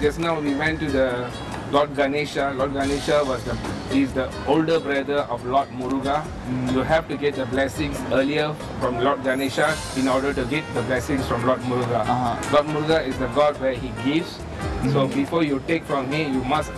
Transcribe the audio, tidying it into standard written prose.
just now we went to the Lord Ganesha. Lord Ganesha is the older brother of Lord Muruga. You have to get the blessings earlier from Lord Ganesha in order to get the blessings from Lord Muruga. Lord Muruga is the god where he gives. So before you take from him, you must